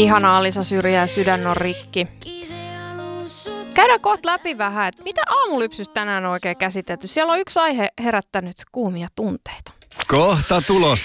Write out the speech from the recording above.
Ihanaa Alisa Syrjää, Sydän on rikki. Käydään kohta läpi vähän, että mitä aamulypsystä tänään on oikein käsitelty. Siellä on yksi aihe herättänyt kuumia tunteita. Kohta tulos.